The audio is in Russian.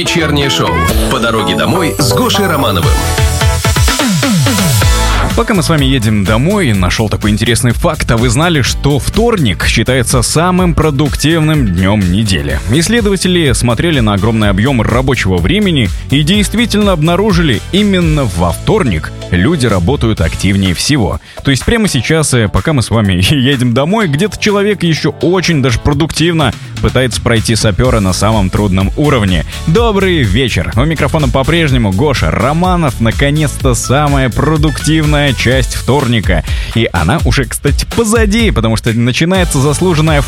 Вечернее шоу «По дороге домой» с Гошей Романовым. Пока мы с вами едем домой, нашел такой интересный факт. А вы знали, что вторник считается самым продуктивным днем недели? Исследователи смотрели на огромный объем рабочего времени и действительно обнаружили, именно во вторник люди работают активнее всего. То есть прямо сейчас, пока мы с вами едем домой, где-то человек еще очень даже продуктивно пытается пройти сапера на самом трудном уровне. Добрый вечер! У микрофона по-прежнему Гоша Романов. Наконец-то самая продуктивная часть вторника. И она уже, кстати, позади, потому что начинается заслуженная